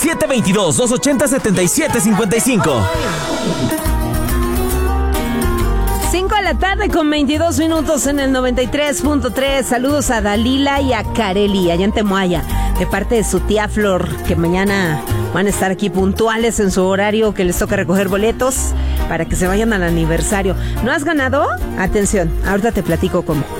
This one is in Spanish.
722-280-7755. 5 de la tarde con 22 minutos en el 93.3. Saludos a Dalila y a Kareli allá en Temoaya, de parte de su tía Flor, que mañana van a estar aquí puntuales en su horario que les toca recoger boletos para que se vayan al aniversario. ¿No has ganado? Atención, ahorita te platico cómo.